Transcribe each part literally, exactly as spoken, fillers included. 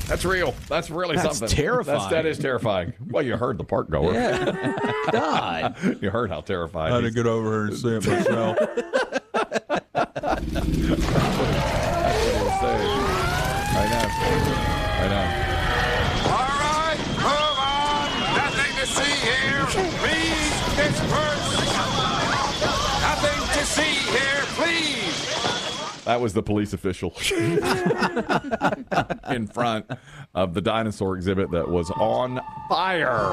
That's real. That's really That's something. terrifying. That's, that is terrifying. Well, you heard the park goer. Yeah. God. You heard how terrified I had he to get over here and see it myself. That's what he was saying. I know. I know. All right, move on. Nothing to see here. Please disperse. Nothing to see here, please. That was the police official in front of the dinosaur exhibit that was on fire.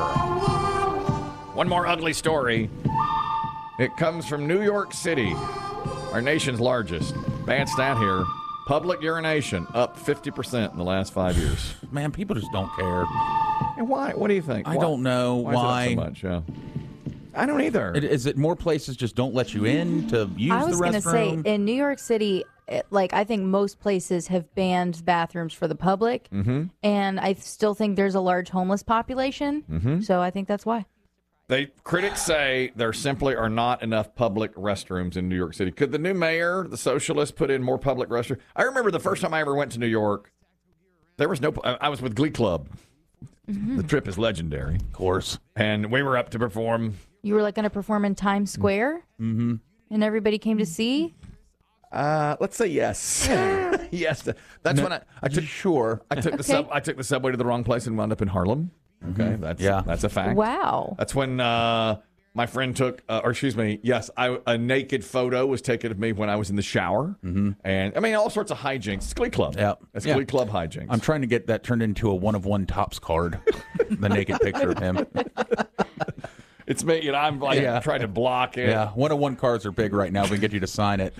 One more ugly story. It comes from New York City, our nation's largest. Bad stat here. Public urination up fifty percent in the last five years. Man, people just don't care. And why? What do you think? I Why- don't know why. why. Is it up so much? Yeah. I don't either. It- Is it more places just don't let you in to use I was the going to say, restroom? in New York City, it- like, I think most places have banned bathrooms for the public. Mm-hmm. And I still think there's a large homeless population. Mm-hmm. So I think that's why. They critics say there simply are not enough public restrooms in New York City. Could the new mayor, the socialist, put in more public restrooms? I remember the first time I ever went to New York, there was no. I I was with Glee Club. Mm-hmm. The trip is legendary, of course, and we were up to perform. You were like going to perform in Times Square, Mm-hmm. and everybody came to see. Uh, let's say yes. Yes, that's No, when I, I took sure. I took the Okay. sub. I took the subway to the wrong place and wound up in Harlem. Okay, that's Yeah. that's a fact. Wow. That's when uh, my friend took, uh, or excuse me, yes, I, a naked photo was taken of me when I was in the shower, mm-hmm. and I mean all sorts of hijinks. It's Glee Club. Yeah. It's Yeah. Glee Club hijinks. I'm trying to get that turned into a one of one tops card. The naked picture of him. It's me, and I'm like Yeah. trying to block it. Yeah, one of one cards are big right now. We can get you to sign it.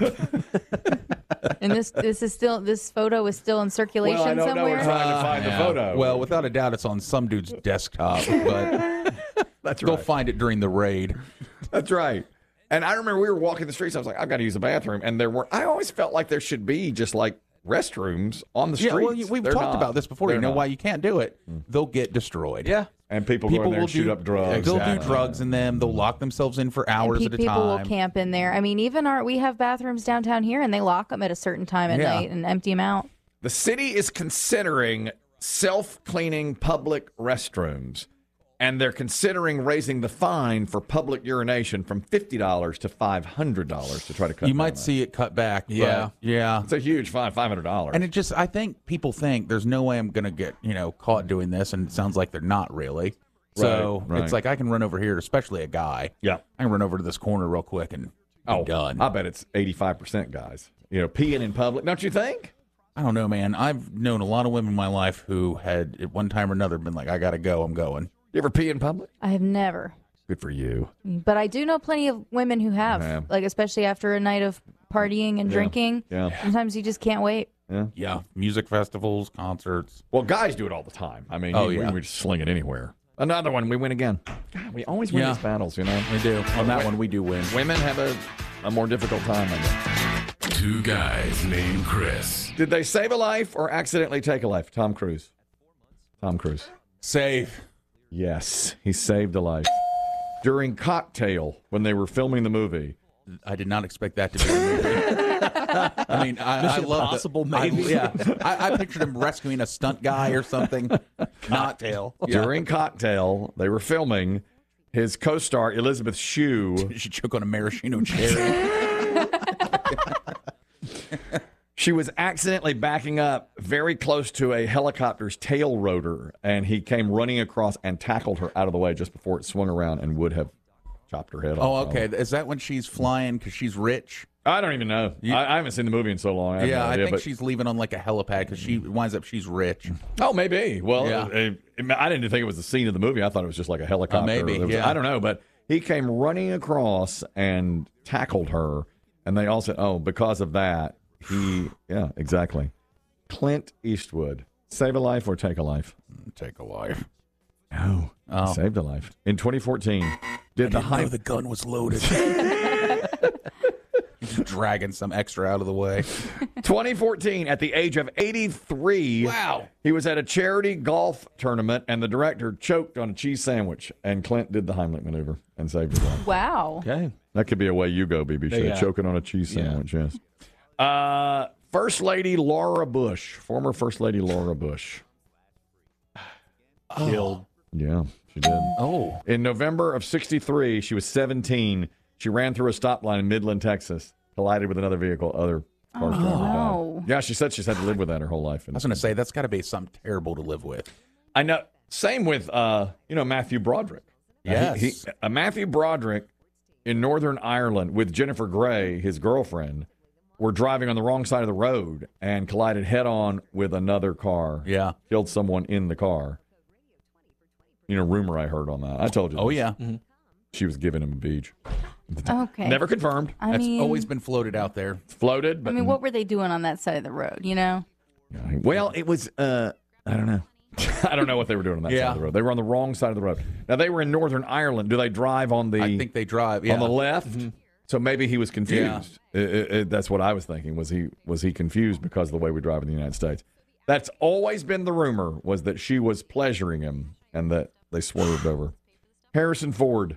And this this is still this photo is still in circulation Well, I don't know. somewhere. We're trying to find the Yeah. photo. Well, without a doubt, it's on some dude's desktop, but that's they'll right. find it during the raid. That's right. And I remember we were walking the streets. I was like, I've got to use the bathroom, and there were. I always felt like there should be just like restrooms on the streets. Yeah, well, you, we've They're talked not. about this before. They're you know not. why you can't do it? They'll get destroyed. Yeah, and people, go in there and shoot up drugs. They'll Yeah. do drugs in them. They'll lock themselves in for And hours pe- at a people time. will camp in there. I mean, even our we have bathrooms downtown here, and they lock them at a certain time at Yeah. night and empty them out. The city is considering self-cleaning public restrooms, and they're considering raising the fine for public urination from fifty dollars to five hundred dollars to try to cut You down might that. see it cut back. but Yeah. yeah. It's a huge fine, five hundred dollars. And it just, I think people think there's no way I'm going to get, you know, caught doing this. And it sounds like they're not really. So Right, right. it's like I can run over here, especially a guy. Yeah. I can run over to this corner real quick and be Oh, done. I bet it's eighty-five percent guys. You know, peeing in public. Don't you think? I don't know, man. I've known a lot of women in my life who had, at one time or another, been like, I got to go. I'm going. You ever pee in public? I have never, Good for you. but I do know plenty of women who have, Yeah. like especially after a night of partying and Yeah. drinking. Yeah. Sometimes you just can't wait. Yeah. Yeah. Music festivals, concerts. Well, guys do it all the time. I mean, Oh, you- yeah. we just sling it anywhere. Another one, we win again. God, we always win Yeah. these battles, you know. We do. On that one, we do win. Women have a, a more difficult time, I guess. Two guys named Chris. Did they save a life or accidentally take a life? Tom Cruise. Tom Cruise. Save. Yes, he saved a life. During Cocktail, when they were filming the movie. I did not expect that to be a movie. I mean, I, I Mission love Impossible, I- maybe? yeah, I, I pictured him rescuing a stunt guy or something. Cocktail. During Cocktail, they were filming. His co-star, Elizabeth Shue. She choke on a maraschino cherry. She was accidentally backing up very close to a helicopter's tail rotor, and he came running across and tackled her out of the way just before it swung around and would have chopped her head Oh, off. okay. Is that when she's flying because she's rich? I don't even know. You- I, I haven't seen the movie in so long. I have Yeah, no I idea, think but- she's leaving on like a helipad because she winds up she's rich. Oh, maybe. Well, Yeah. uh, I didn't think it was the scene of the movie. I thought it was just like a helicopter. Uh, maybe, There was- yeah. I don't know, but he came running across and tackled her, and they all said, "Oh, because of that, he." Yeah, exactly. Clint Eastwood, save a life or take a life? Take a life. No, Oh. he saved a life in twenty fourteen. Did the high the gun was loaded. Just dragging some extra out of the way. twenty fourteen, at the age of eighty-three, Wow. he was at a charity golf tournament, and the director choked on a cheese sandwich, and Clint did the Heimlich maneuver and saved his life. Wow. Okay. That could be a way you go, B B. Shea, Yeah. choking on a cheese Yeah. sandwich, yes. Uh, First Lady Laura Bush, former First Lady Laura Bush. Killed. Yeah, she did. Oh. In November of sixty-three, she was seventeen. She ran through a stop line in Midland, Texas, collided with another vehicle. Other cars drove her by. no. Yeah, she said she's had to live with that her whole life. I was going to say, that's got to be something terrible to live with. I know. Same with, uh, you know, Matthew Broderick. Yes. He, he, uh, Matthew Broderick in Northern Ireland with Jennifer Gray, his girlfriend, were driving on the wrong side of the road and collided head-on with another car. Yeah. Killed someone in the car. You know, rumor I heard on that. I told you. Oh, this. yeah. She was giving him a beach. Okay. Never confirmed. I That's mean, always been floated out there. Floated, but I mean, what were they doing on that side of the road? You know. well, it was. Uh, I don't know. I don't know what they were doing on that Yeah. side of the road. They were on the wrong side of the road. Now they were in Northern Ireland. Do they drive on the? I think they drive. Yeah. on the left. Mm-hmm. So maybe he was confused. It- it- it- that's what I was thinking. Was he was he confused because of the way we drive in the United States? That's always been the rumor, was that she was pleasuring him and that they swerved over. Harrison Ford.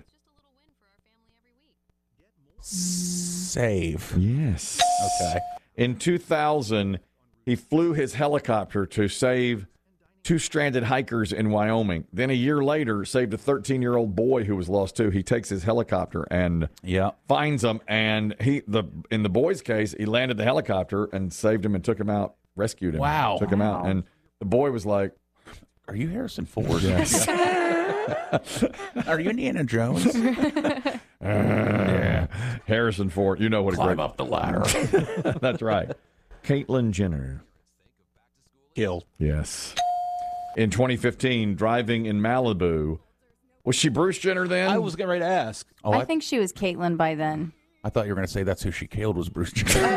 Save. Yes. Okay. In two thousand, he flew his helicopter to save two stranded hikers in Wyoming. Then a year later, saved a thirteen-year-old boy who was lost too. He takes his helicopter and Yeah. finds them, and he the in the boy's case, he landed the helicopter and saved him and took him out, rescued him. Wow. Took him out, and the boy was like, Are you Harrison Ford? Yes. Are you Indiana Jones? yeah. Harrison Ford. You know what a Climb great up the ladder. That's right. Caitlyn Jenner. Killed. Yes. In twenty fifteen, driving in Malibu. Was she Bruce Jenner then? I was getting ready to ask. Oh, I I, think she was Caitlyn by then. I thought you were going to say that's who she killed was Bruce Jenner.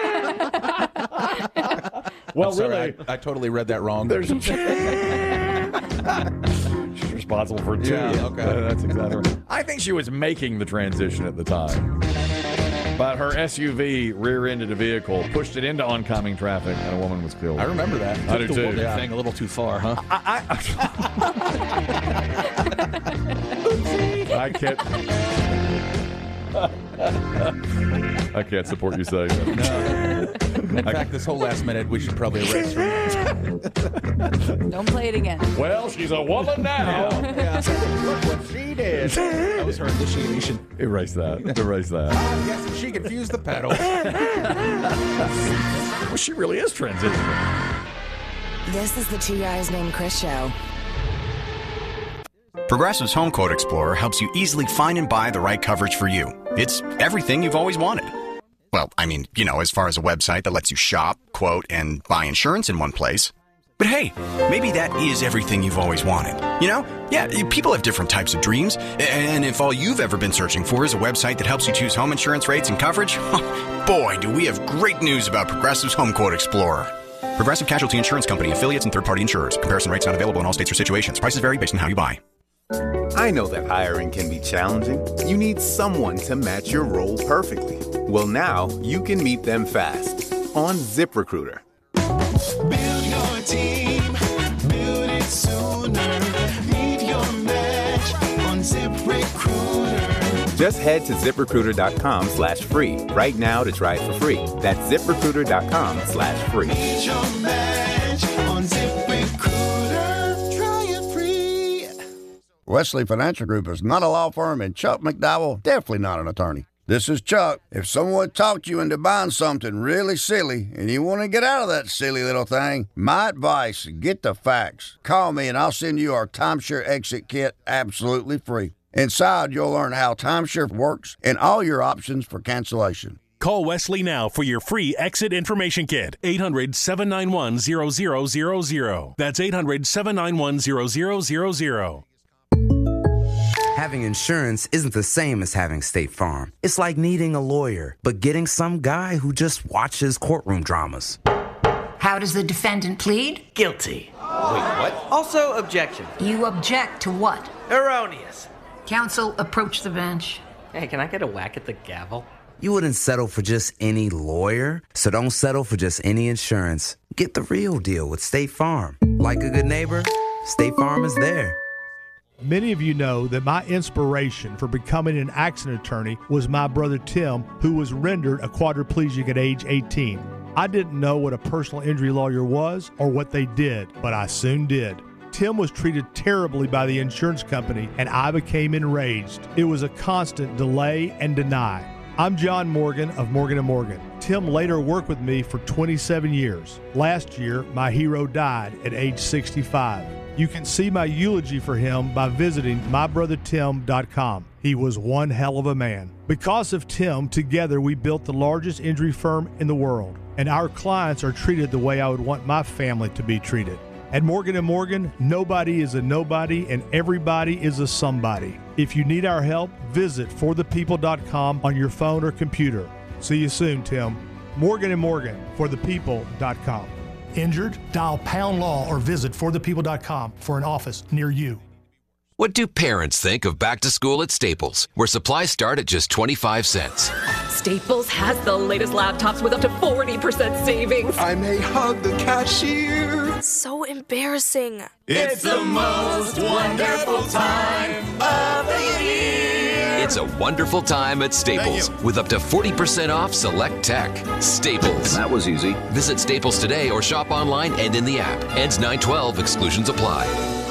well, I'm sorry, really, I, I totally read that wrong. there's she's responsible for two. Yeah, okay. Uh, that's exactly right. I think she was making the transition at the time. But her S U V rear-ended a vehicle, pushed it into oncoming traffic, and a woman was killed. I remember that. I do the too. woman Yeah. thing a little too far, huh? I can't. I can't support you saying that. In fact, this whole last minute, we should probably erase her. Don't play it again. Well, she's a woman now. Look what she did. That was her initiation. Erase that. Erase that. Yes, she confused the pedal. Well, she really is transitioning. This is the Two Guys Named Chris show. Progressive's Home Quote Explorer helps you easily find and buy the right coverage for you. It's everything you've always wanted. Well, I mean, you know, as far as a website that lets you shop, quote, and buy insurance in one place. But hey, maybe that is everything you've always wanted. You know? Yeah, people have different types of dreams. And if all you've ever been searching for is a website that helps you choose home insurance rates and coverage, boy, do we have great news about Progressive's Home Quote Explorer. Progressive Casualty Insurance Company, affiliates, and third-party insurers. Comparison rates not available in all states or situations. Prices vary based on how you buy. I know that hiring can be challenging. You need someone to match your role perfectly. Well, now you can meet them fast on ZipRecruiter. Build your team, build it sooner. Meet your match on ZipRecruiter. Just head to ZipRecruiter.com slash free right now to try it for free. That's ZipRecruiter.com slash free. Meet your match on ZipRecruiter. Try it free. Wesley Financial Group is not a law firm, and Chuck McDowell definitely not an attorney. This is Chuck. If someone talked you into buying something really silly and you want to get out of that silly little thing, my advice, get the facts. Call me and I'll send you our timeshare exit kit absolutely free. Inside, you'll learn how timeshare works and all your options for cancellation. Call Wesley now for your free exit information kit. eight hundred, seven nine one, zero zero zero zero. That's eight hundred, seven nine one, zero zero zero zero. Having insurance isn't the same as having State Farm. It's like needing a lawyer, but getting some guy who just watches courtroom dramas. How does the defendant plead? Guilty. Wait, what? Also, objection. You object to what? Erroneous. Counsel, approach the bench. Hey, can I get a whack at the gavel? You wouldn't settle for just any lawyer, so don't settle for just any insurance. Get the real deal with State Farm. Like a good neighbor, State Farm is there. Many of you know that my inspiration for becoming an accident attorney was my brother Tim, who was rendered a quadriplegic at age eighteen. I didn't know what a personal injury lawyer was or what they did, but I soon did. Tim was treated terribly by the insurance company, and I became enraged. It was a constant delay and deny. I'm John Morgan of Morgan and Morgan. Tim later worked with me for twenty-seven years. Last year, my hero died at age sixty-five. You can see my eulogy for him by visiting my brother tim dot com. He was one hell of a man. Because of Tim, together we built the largest injury firm in the world, and our clients are treated the way I would want my family to be treated. At Morgan and Morgan, nobody is a nobody and everybody is a somebody. If you need our help, visit for the people dot com on your phone or computer. See you soon, Tim. Morgan and Morgan, for the people dot com. Injured? Dial pound law or visit for the people dot com for an office near you. What do parents think of back to school at Staples, where supplies start at just twenty-five cents? Staples has the latest laptops with up to forty percent savings. I may hug the cashier. So embarrassing. It's the most wonderful time of the year. It's a wonderful time at Staples with up to forty percent off select tech. Staples. That was easy. Visit Staples today or shop online and in the app. Ends nine twelve. Exclusions apply.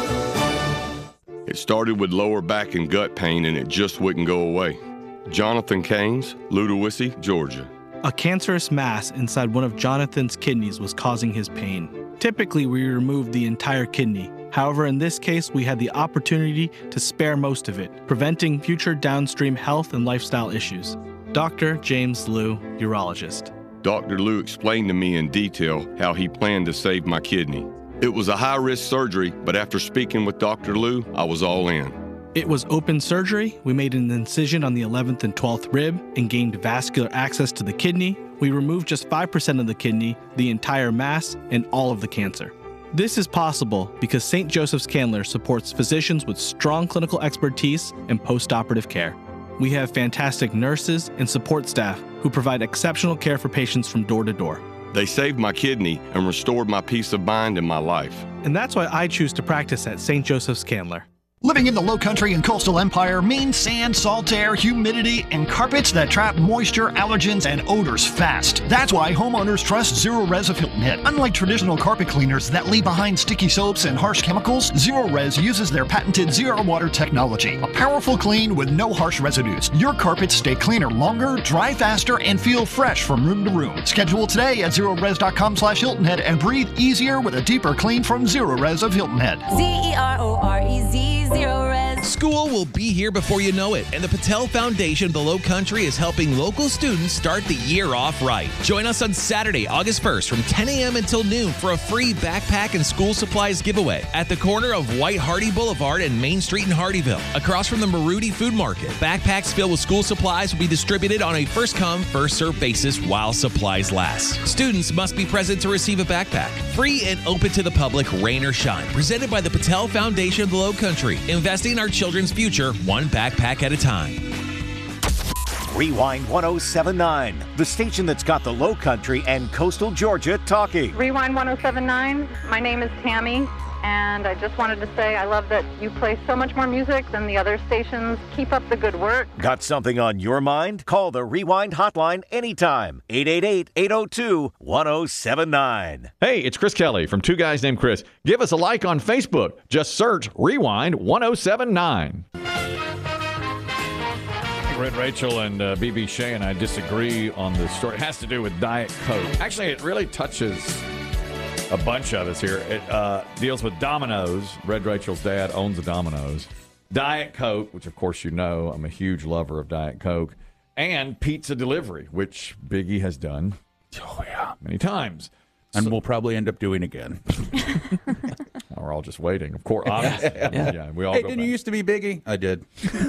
It started with lower back and gut pain, and it just wouldn't go away. Jonathan Keynes, Ludowici, Georgia. A cancerous mass inside one of Jonathan's kidneys was causing his pain. Typically, we remove the entire kidney. However, in this case, we had the opportunity to spare most of it, preventing future downstream health and lifestyle issues. Doctor James Liu, urologist. Doctor Liu explained to me in detail how he planned to save my kidney. It was a high-risk surgery, but after speaking with Doctor Liu, I was all in. It was open surgery. We made an incision on the eleventh and twelfth rib and gained vascular access to the kidney. We removed just five percent of the kidney, the entire mass, and all of the cancer. This is possible because Saint Joseph's Candler supports physicians with strong clinical expertise and post-operative care. We have fantastic nurses and support staff who provide exceptional care for patients from door to door. They saved my kidney and restored my peace of mind and my life. And that's why I choose to practice at Saint Joseph's Candler. Living in the Low Country and Coastal Empire means sand, salt air, humidity, and carpets that trap moisture, allergens, and odors fast. That's why homeowners trust Zero-Res of Hilton Head. Unlike traditional carpet cleaners that leave behind sticky soaps and harsh chemicals, Zero-Res uses their patented zero water technology. A powerful clean with no harsh residues. Your carpets stay cleaner longer, dry faster, and feel fresh from room to room. Schedule today at zero res dot com slash Hilton Head and breathe easier with a deeper clean from Zero-Res of Hilton Head. Z E R O R E Z. Zero-Res. School will be here before you know it, and the Patel Foundation of the Low Country is helping local students start the year off right. Join us on Saturday, August first from ten a.m. until noon for a free backpack and school supplies giveaway at the corner of White Hardy Boulevard and Main Street in Hardyville, across from the Maruti Food Market. Backpacks filled with school supplies will be distributed on a first-come, first-served basis while supplies last. Students must be present to receive a backpack. Free and open to the public, rain or shine. Presented by the Patel Foundation of the Low Country. Investing in our children's future, one backpack at a time. Rewind one oh seven point nine, the station that's got the Low Country and Coastal Georgia talking. Rewind one oh seven point nine, my name is Tammy, and I just wanted to say I love that you play so much more music than the other stations. Keep up the good work. Got something on your mind? Call the Rewind hotline anytime. eight eight eight, eight oh two, one oh seven nine. Hey, it's Chris Kelly from Two Guys Named Chris. Give us a like on Facebook. Just search Rewind one oh seven point nine. Red Rachel and uh, B B Shea and I disagree on this story. It has to do with Diet Coke. Actually, it really touches a bunch of us here. It uh, deals with Domino's. Red Rachel's dad owns a Domino's. Diet Coke, which of course you know, I'm a huge lover of Diet Coke, and pizza delivery, which Biggie has done. Oh yeah, many times, and so, we'll probably end up doing again. We're all just waiting, of course. Obviously, yeah, yeah. yeah we all. Hey, go didn't back. you used to be Biggie? I did.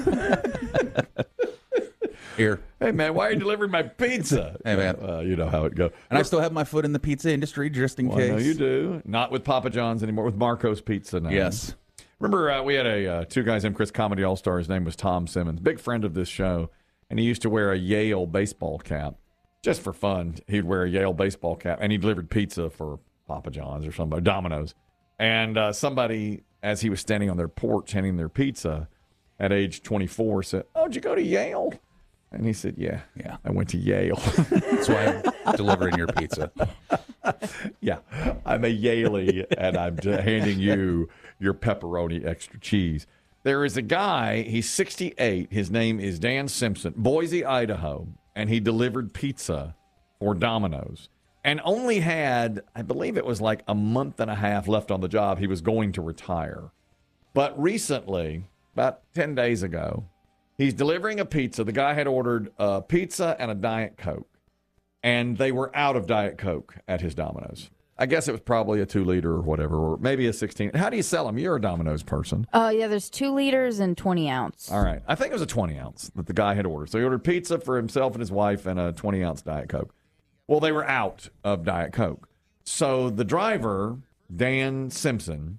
Here. Hey, man, why are you delivering my pizza? Hey, man. Uh, you know how it goes. And I still have my foot in the pizza industry, just in well, case. I know you do. Not with Papa John's anymore, with Marco's Pizza now. Yes. Remember, uh, we had a uh, Two Guys Named Chris comedy all-star. His name was Tom Simmons, big friend of this show. And he used to wear a Yale baseball cap. Just for fun, he'd wear a Yale baseball cap. And he delivered pizza for Papa John's or somebody, Domino's. And uh, somebody, as he was standing on their porch handing their pizza at age twenty-four, said, "Oh, did you go to Yale?" And he said, yeah, yeah, I went to Yale. That's why I'm delivering your pizza. Yeah, I'm a Yaley, and I'm t- handing you your pepperoni extra cheese. There is a guy, he's sixty-eight. His name is Dan Simpson, Boise, Idaho, and he delivered pizza for Domino's and only had, I believe it was like a month and a half left on the job. He was going to retire. But recently, about ten days ago, he's delivering a pizza. The guy had ordered a pizza and a Diet Coke, and they were out of Diet Coke at his Domino's. I guess it was probably a two liter or whatever, or maybe a sixteen. How do you sell them? You're a Domino's person. Oh, uh, yeah, there's two liters and twenty ounce. All right. I think it was a twenty ounce that the guy had ordered. So he ordered pizza for himself and his wife and a twenty ounce Diet Coke. Well, they were out of Diet Coke. So the driver, Dan Simpson,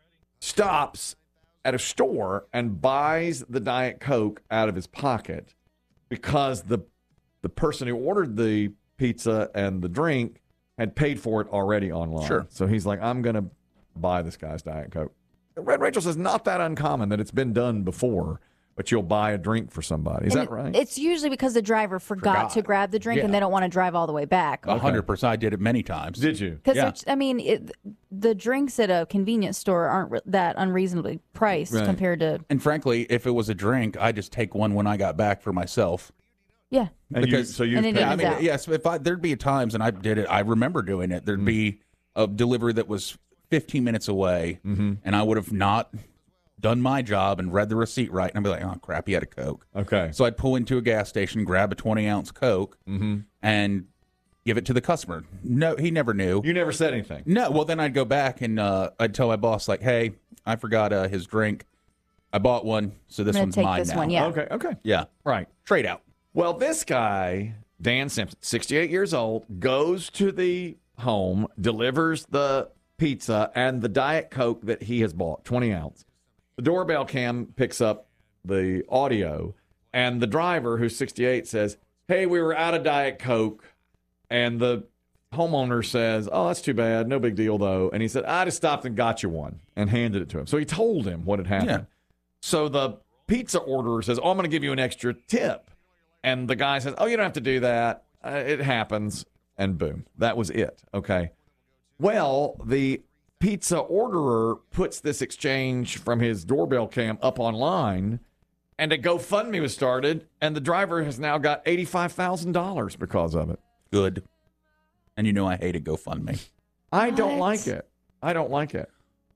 stops at a store and buys the Diet Coke out of his pocket because the the person who ordered the pizza and the drink had paid for it already online. Sure. So he's like, I'm going to buy this guy's Diet Coke. Red Rachel says not that uncommon that it's been done before, but you'll buy a drink for somebody. Is And that right? It's usually because the driver forgot, Forgot. to grab the drink Yeah. and they don't want to drive all the way back. A hundred percent. I did it many times. Did you? Because, Yeah. I mean, it, the drinks at a convenience store aren't re- that unreasonably priced Right. compared to, And frankly, if it was a drink, I just take one when I got back for myself. yeah. And you- so you've And it paid- Yeah, I evens mean, out. yes. If I there'd be times, and I did it. I remember doing it. There'd be a delivery that was fifteen minutes away, and I would have not done my job and read the receipt right, and I'd be like, "Oh crap, he had a Coke." Okay. So I'd pull into a gas station, grab a twenty ounce Coke, and give it to the customer. No, he never knew. You never said anything. No. Well, then I'd go back and uh, I'd tell my boss, like, "Hey, I forgot uh, his drink. I bought one, so this I'm gonna one's take mine this now." one, yeah. Okay, okay. Yeah. Right. Trade out. Well, this guy, Dan Simpson, sixty-eight years old, goes to the home, delivers the pizza and the Diet Coke that he has bought, twenty ounce. The doorbell cam picks up the audio, and the driver, who's sixty-eight, says, "Hey, we were out of Diet Coke." And the homeowner says, "Oh, that's too bad. No big deal, though." And he said, "I just stopped and got you one," and handed it to him. So he told him what had happened. Yeah. So the pizza orderer says, "Oh, I'm going to give you an extra tip." And the guy says, "Oh, you don't have to do that. Uh, it happens." And boom, that was it. Okay. Well, the pizza orderer puts this exchange from his doorbell cam up online, and a GoFundMe was started, and the driver has now got eighty-five thousand dollars because of it. Good. And you know I hated GoFundMe. I don't What? like it. I don't like it.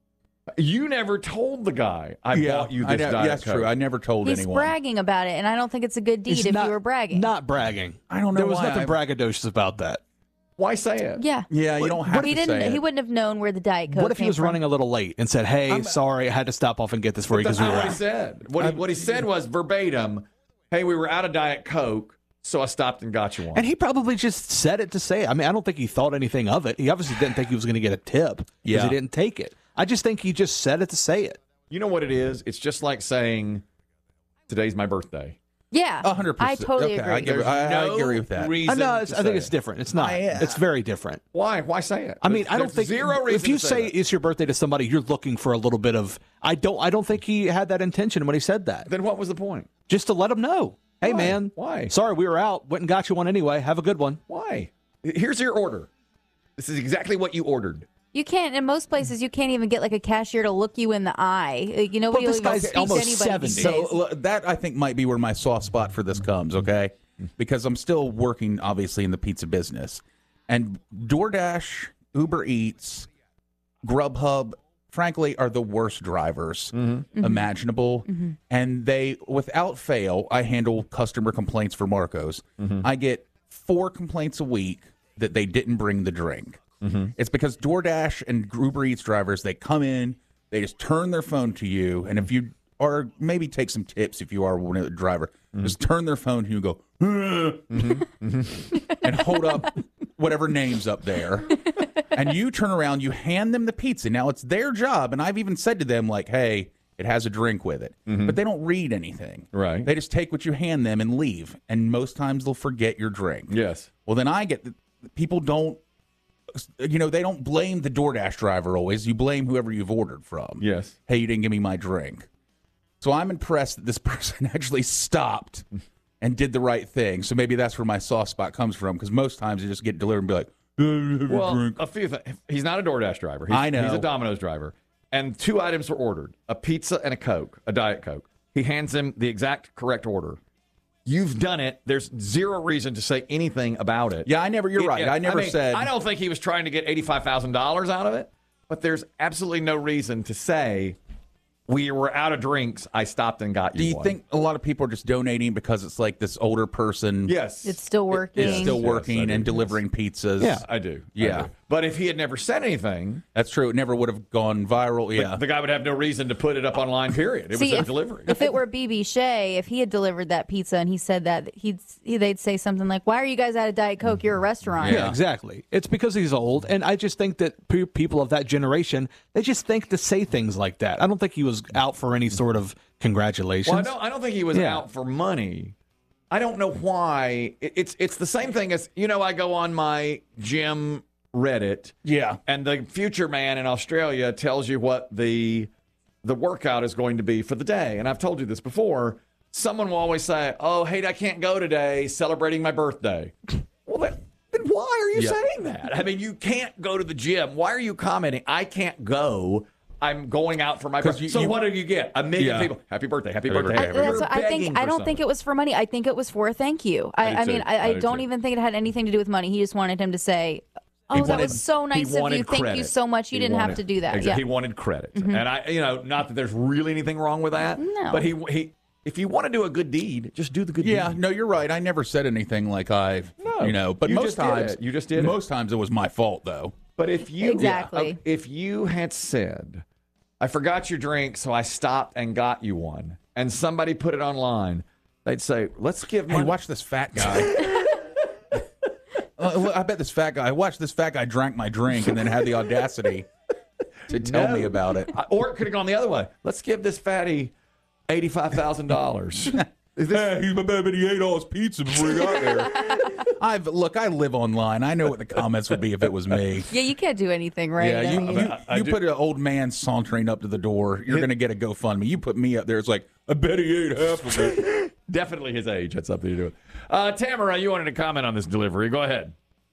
You never told the guy I Yeah, bought you I this ne- Diet that's Coke. true. I never told He's anyone. bragging about it, and I don't think it's a good deed It's if not- you were bragging. Not bragging. I don't know There was why nothing I- braggadocious about that. Why say it? Yeah. Yeah, you don't have he to didn't. say He it. wouldn't have known where the Diet Coke. What if he came was from. running a little late and said, "Hey, sorry, I had to stop off and get this for you That's because we not were what he out." said. What he, what he said was verbatim, "Hey, we were out of Diet Coke, so I stopped and got you one." And he probably just said it to say it. I mean, I don't think he thought anything of it. He obviously didn't think he was going to get a tip because Yeah. he didn't take it. I just think he just said it to say it. You know what it is? It's just like saying, "Today's my birthday." Yeah, A hundred I percent. totally Okay, agree. I give- There's I- I no agree with that. reason I know. It's, to I think say it's it. different. It's not. I, uh, It's very different. Why? Why say it? I mean, I don't There's think zero reason if you to say that. it's your birthday to somebody, you're looking for a little bit of. I don't. I don't think he had that intention when he said that. Then what was the point? Just to let him know. Hey, Why? man. Why? Sorry, we were out. Went and got you one anyway. Have a good one. Why? Here's your order. This is exactly what you ordered. You can't. In most places, you can't even get like a cashier to look you in the eye. Like, you know, But nobody this will even guy's speak to almost anybody these seventy. days. So l- that I think might be where my soft spot for this comes, okay? Because I'm still working, obviously, in the pizza business. And DoorDash, Uber Eats, Grubhub, frankly, are the worst drivers Mm-hmm. imaginable. And they, without fail, I handle customer complaints for Marco's. Mm-hmm. I get four complaints a week that they didn't bring the drink. Mm-hmm. It's because DoorDash and Uber Eats drivers, they come in, they just turn their phone to you, and if you or maybe take some tips if you are one of the driver, just turn their phone to you and go, and hold up whatever name's up there. And you turn around, you hand them the pizza. Now it's their job, and I've even said to them, like, hey, it has a drink with it. But they don't read anything. Right. They just take what you hand them and leave. And most times they'll forget your drink. Yes. Well, then I get the, people don't, you know, they don't blame the DoorDash driver always. You blame whoever you've ordered from. Yes. Hey, you didn't give me my drink. So I'm impressed that this person actually stopped and did the right thing. So maybe that's where my soft spot comes from, because most times they just get delivered and be like, Well, a few things. He's not a DoorDash driver. He's, I know. He's a Domino's driver. And two items were ordered, a pizza and a Coke, a Diet Coke. He hands him the exact correct order. You've done it. There's zero reason to say anything about it. Yeah, I never, you're It- right. yeah, I never mean, said. I don't think he was trying to get eighty-five thousand dollars out of it, but there's absolutely no reason to say, we were out of drinks, I stopped and got you Do you one. think a lot of people are just donating because it's like this older person? Yes. It's still working. Is still Yes, working I do, and delivering pizzas. Yeah, I do. I Yeah. do. But if he had never said anything, That's true. It never would have gone viral. the- Yeah. the guy would have no reason to put it up online, period. It See, was a if, delivery. if it were B B Shea, if he had delivered that pizza and he said that, he'd they'd say something like, "Why are you guys out of Diet Coke? You're a restaurant." Yeah, exactly. It's because he's old, and I just think that pe- people of that generation, they just think to say things like that. I don't think he was out for any sort of congratulations. Well, I don't, I don't think he was Yeah. out for money. I don't know why. It, it's it's the same thing as, you know, I go on my gym Reddit. Yeah. And the future man in Australia tells you what the the workout is going to be for the day. And I've told you this before. Someone will always say, "Oh, hey, I can't go today, celebrating my birthday." Well, then, then why are you Yeah. saying that? I mean, you can't go to the gym. Why are you commenting? I can't go. I'm going out for my 'Cause birthday. you- So you- what do you get? A million Yeah. people. Happy birthday. Happy, Happy birthday. birthday, I, Happy that's birthday. what I think. Begging I for don't think something. it was for money. I think it was for a thank you. I, I do I, mean, too. I, I I do don't too. even think it had anything to do with money. He just wanted him to say, "Oh, He that wanted- was so he nice of you. wanted Thank you credit. so much. You He didn't wanted- have to do that." Exactly. Yeah. He wanted credit, Mhm. and I, you know, not that there's really anything wrong with that. No. But he, he, if you want to do a good deed, just do the good Yeah, deed. no, you're right. I never said anything like I've, No, you know, but you most just did times, it. You just did it. Most times it was my fault, though. But if you Exactly. yeah, if you had said, "I forgot your drink, so I stopped and got you one," and somebody put it online, they'd say, "Let's give Hey, money." watch this fat guy. Uh, well, I bet this fat guy. I watched this fat guy drank my drink and then had the audacity to tell No. me about it. I- Or it could have gone the other way. Let's give this fatty eighty-five thousand dollars. Hey, he's my baby. He ate all his pizza before he got there. I've look. I live online. I know what the comments would be if it was me. Yeah, you can't do anything, right? Yeah, I you mean- you, I- I you do- put an old man sauntering up to the door. You're going to get a GoFundMe. You put me up there. It's like I bet he ate half of it. Definitely his age had something to do with it. Uh, Tamara, you wanted to comment on this delivery. Go ahead.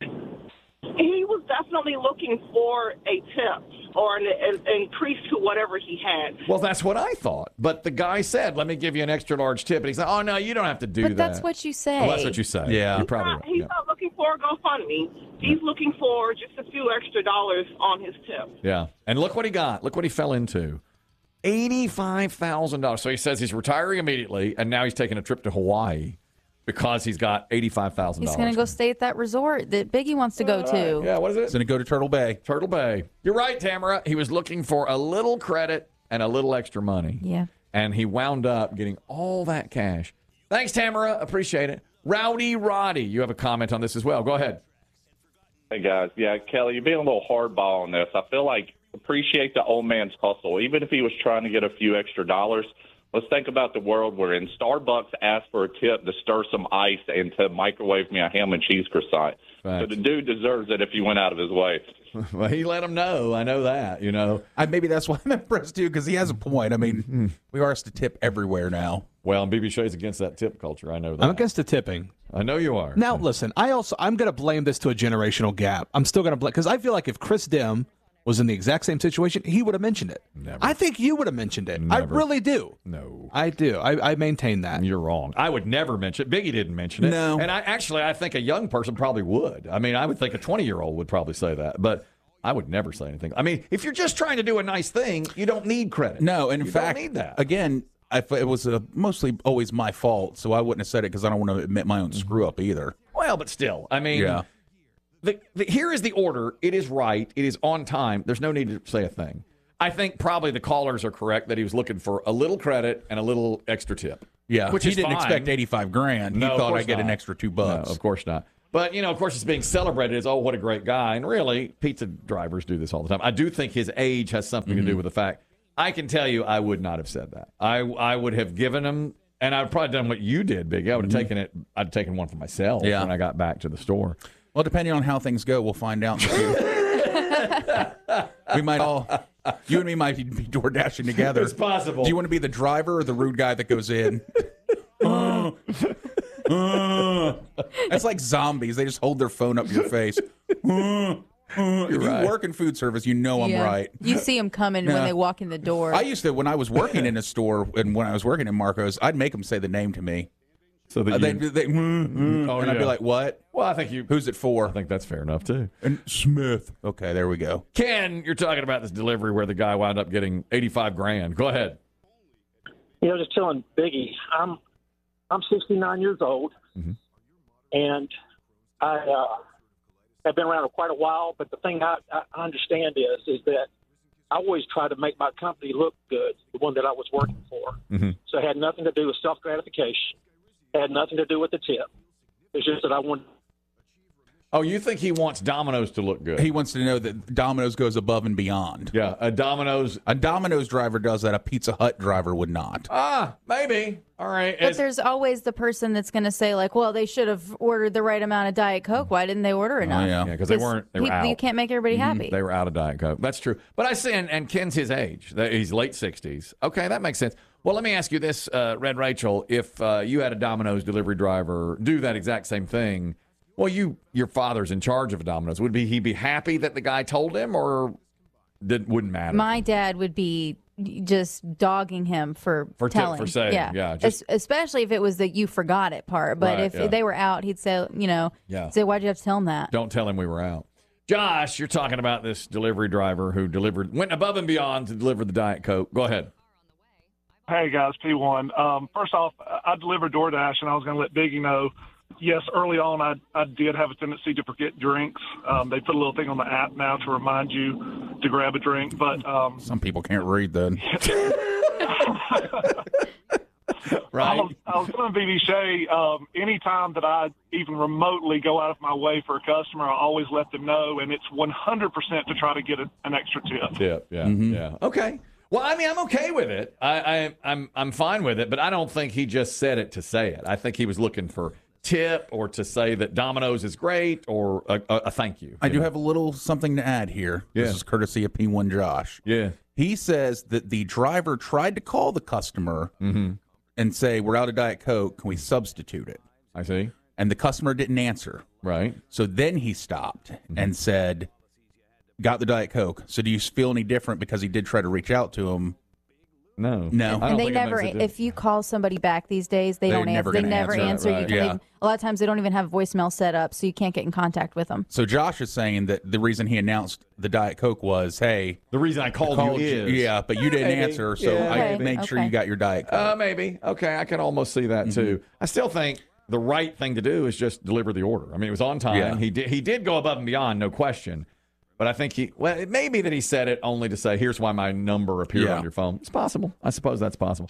He was definitely looking for a tip or an, an increase to whatever he had. Well, that's what I thought. But the guy said, "Let me give you an extra large tip." And he said, "Oh, no, you don't have to do But that." that's what you say. Well, that's what you say. Yeah. You're probably Not- right. he's Yeah. not looking for a GoFundMe. He's looking for just a few extra dollars on his tip. Yeah. And look what he got. Look what he fell into. eighty-five thousand dollars. So he says he's retiring immediately, and now he's taking a trip to Hawaii because he's got eighty-five thousand He's dollars. going to go stay at that resort that Biggie wants to go to. Yeah, what is it? He's going to go to Turtle Bay. Turtle Bay. You're right, Tamara. He was looking for a little credit and a little extra money. Yeah. And he wound up getting all that cash. Thanks, Tamara. Appreciate it. Rowdy Roddy, you have a comment on this as well. Go ahead. Hey, guys. Yeah, Kelly, you're being a little hardball on this. I feel like appreciate the old man's hustle. Even if he was trying to get a few extra dollars, let's think about the world we're in. Starbucks asked for a tip to stir some ice and to microwave me a ham and cheese croissant. So the dude deserves it if he went out of his way. Well, he let him know. I know that, you know. I, maybe that's why I'm impressed, too, because he has a point. I mean, we are asked to tip everywhere now. Well, and B B Shea's against that tip culture. I know that. I'm against the tipping. I know you are. Now, listen, I also I'm going to blame this to a generational gap. I'm still going to blame because I feel like if Chris Dim was in the exact same situation, he would have mentioned it. Never. I think you would have mentioned it. I Never. really do. No. I do. I, I maintain that. You're wrong. I would never mention it. Biggie didn't mention it. No. And I actually, I think a young person probably would. I mean, I would think a twenty-year-old would probably say that. But I would never say anything. I mean, if you're just trying to do a nice thing, you don't need credit. No, and in you fact, don't need that. again, I, it was uh, mostly always my fault, so I wouldn't have said it because I don't want to admit my own screw up either. Well, but still, I mean, Yeah. the, the, here is the order. It is right. It is on time. There's no need to say a thing. I think probably the callers are correct that he was looking for a little credit and a little extra tip. Yeah, which he is didn't fine. expect eighty-five grand. No, he of thought course I'd get an not. extra two bucks. No, of course not. But, you know, of course, it's being celebrated as, oh, what a great guy. And really, pizza drivers do this all the time. I do think his age has something Mm-hmm. to do with the fact. I can tell you I would not have said that. I I would have given him, and I'd probably done what you did, Big. I would have taken it. I'd have taken one for myself Yeah. when I got back to the store. Well, depending on how things go, we'll find out. We might all, you and me might be door dashing together. It's possible. Do you want to be the driver or the rude guy that goes in? Uh, uh. It's like zombies. They just hold their phone up to your face. if you right. work in food service, you know I'm Yeah. right. You see them coming when Yeah. they walk in the door. I used to, when I was working in a store and when I was working at Marco's, I'd make them say the name to me. So that Uh, you, they, they, mm, mm, Oh, and I'd be yeah. like, what? well, I think you. Who's it for? I think that's fair enough too. And Smith. Okay, there we go. Ken, you're talking about this delivery where the guy wound up getting eighty-five grand. Go ahead. You know, just telling Biggie, I'm I'm sixty-nine years old, Mhm. and I uh, have been around for quite a while. But the thing I, I understand is is that I always try to make my company look good, the one that I was working for. Mm-hmm. So it had nothing to do with self gratification. It had nothing to do with the tip. It's just that I wanted. Oh, you think he wants Domino's to look good? He wants to know that Domino's goes above and beyond. Yeah, a Domino's. A Domino's driver does that. A Pizza Hut driver would not. Ah, maybe. All right. But As- there's always the person that's going to say, like, well, they should have ordered the right amount of Diet Coke. Why didn't they order enough? yeah. Yeah, because they weren't. They were people- out. You can't make everybody happy. They were out of Diet Coke. That's true. But I see, and, and Ken's his age. That- He's late sixties. Okay, that makes sense. Well, let me ask you this, uh, Red Rachel. If uh, you had a Domino's delivery driver do that exact same thing, well, you your father's in charge of a Domino's. Would be he be happy that the guy told him, or that wouldn't matter? My dad would be just dogging him for, For tip- telling. for saying, yeah, just- Es- especially if it was the you forgot it part. But Right, if yeah. they were out, he'd say, you know, Yeah. say, why'd you have to tell him that? Don't tell him we were out. Josh, you're talking about this delivery driver who delivered went above and beyond to deliver the Diet Coke. Go ahead. Hey, guys, P one. Um, first off, I delivered DoorDash, and I was going to let Biggie know, yes, early on I, I did have a tendency to forget drinks. Um, they put a little thing on the app now to remind you to grab a drink. But um, Some people can't read then. I was, I was telling B B Shea, um, anytime that I even remotely go out of my way for a customer, I always let them know, and it's one hundred percent to try to get a, an extra tip. Tip, yeah, Mm-hmm. yeah. Okay. Well, I mean, I'm okay with it. I, I, I'm, I'm fine with it, but I don't think he just said it to say it. I think he was looking for tip or to say that Domino's is great or a, a, a thank you. I you do know? have a little something to add here. Yeah. This is courtesy of P one Josh. Yeah. He says that the driver tried to call the customer Mm-hmm. and say, we're out of Diet Coke. Can we substitute it? I see. And the customer didn't answer. Right. So then he stopped Mm-hmm. and said, got the Diet Coke. So do you feel any different because he did try to reach out to him? No. No. And they never, if you call somebody back these days, they They're don't answer. never They gonna never answer. answer. You Right. can, Yeah. they, a lot of times they don't even have voicemail set up, so you can't get in contact with them. So Josh is saying that the reason he announced the Diet Coke was, hey, the reason I called, you is yeah, but you didn't Maybe. answer, so Yeah, I maybe. made sure Okay. you got your Diet Coke. Uh, maybe. Okay, I can almost see that too. I still think the right thing to do is just deliver the order. I mean, it was on time. Yeah. He did. He did go above and beyond, no question. But I think he. Well, it may be that he said it only to say, "Here's why my number appeared Yeah. on your phone." It's possible. I suppose that's possible.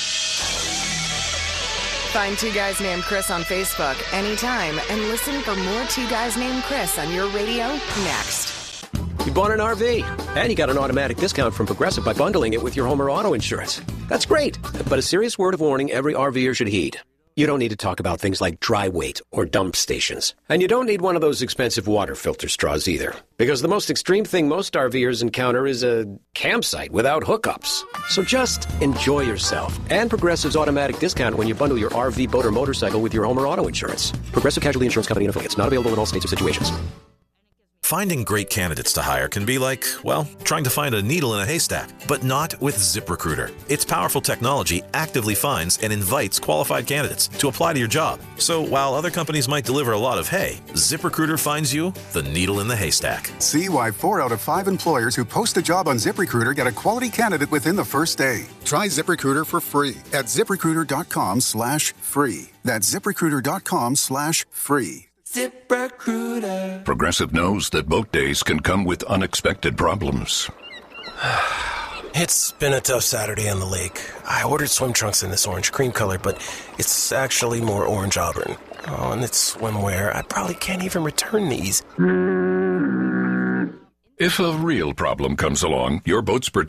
Find Two Guys Named Chris on Facebook anytime and listen for more Two Guys Named Chris on your radio next. You bought an R V, and you got an automatic discount from Progressive by bundling it with your home or auto insurance. That's great, but a serious word of warning every RVer should heed. You don't need to talk about things like dry weight or dump stations. And you don't need one of those expensive water filter straws either. Because the most extreme thing most RVers encounter is a campsite without hookups. So just enjoy yourself. And Progressive's automatic discount when you bundle your R V, boat, or motorcycle with your home or auto insurance. Progressive Casualty Insurance Company and affiliates. Not available in all states or situations. Finding great candidates to hire can be like, well, trying to find a needle in a haystack, but not with ZipRecruiter. Its powerful technology actively finds and invites qualified candidates to apply to your job. So while other companies might deliver a lot of hay, ZipRecruiter finds you the needle in the haystack. See why four out of five employers who post a job on ZipRecruiter get a quality candidate within the first day. Try ZipRecruiter for free at ZipRecruiter.com slash free. That's ZipRecruiter.com slash free. ZipRecruiter. Progressive knows that boat days can come with unexpected problems. It's been a tough Saturday on the lake. I ordered swim trunks in this orange cream color, but it's actually more orange auburn. Oh, and it's swimwear. I probably can't even return these. If a real problem comes along, your boat's protected.